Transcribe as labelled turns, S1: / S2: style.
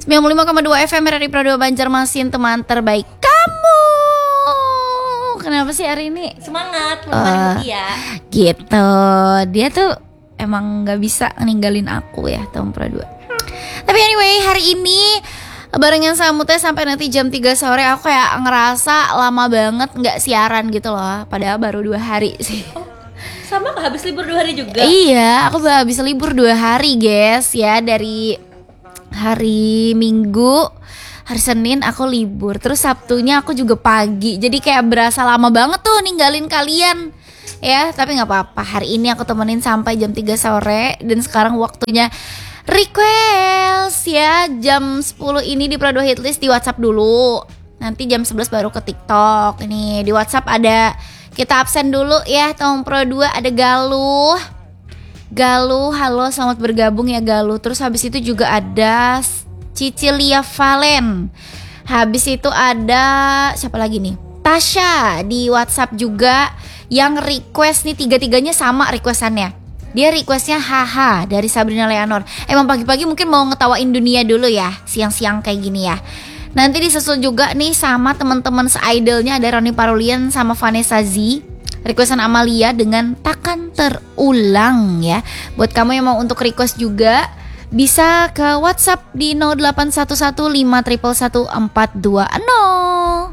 S1: 95,2 FM Radio Pro 2 Banjarmasin, teman terbaik kamu. Kenapa sih hari ini?
S2: Semangat menemani dia.
S1: Gitu. Dia tuh emang gak bisa ninggalin aku ya, teman Pro 2. Tapi anyway, hari ini barengan sama Mute sampai nanti jam 3 sore. Aku kayak ngerasa lama banget gak siaran gitu loh. Padahal baru 2 hari sih.
S2: Sama habis libur 2 hari juga.
S1: Iya, aku habis libur 2 hari guys. Ya, dari hari Minggu, hari Senin aku libur. Terus Sabtunya aku juga pagi. Jadi kayak berasa lama banget tuh ninggalin kalian. Ya, tapi gak apa-apa. Hari ini aku temenin sampai jam 3 sore. Dan sekarang waktunya request ya. Jam 10 ini di Pro 2 Hitlist di WhatsApp dulu. Nanti jam 11 baru ke TikTok. Ini di WhatsApp ada, kita absen dulu ya, Tom Pro 2 ada Galuh, halo selamat bergabung ya Galuh. Terus habis itu juga ada Cicilia Valen. Habis itu ada siapa lagi nih? Tasha di WhatsApp juga yang request nih, tiga-tiganya sama requestannya. Dia requestnya haha dari Sabrina Leonor. Emang pagi-pagi mungkin mau ngetawain dunia dulu ya, siang-siang kayak gini ya. Nanti disusul juga nih sama teman-teman se-idolnya, ada Roni Parulian sama Vanessa Z. Requestan Amalia dengan takkan terulang ya. Buat kamu yang mau untuk request juga bisa ke WhatsApp di 0811 511 420.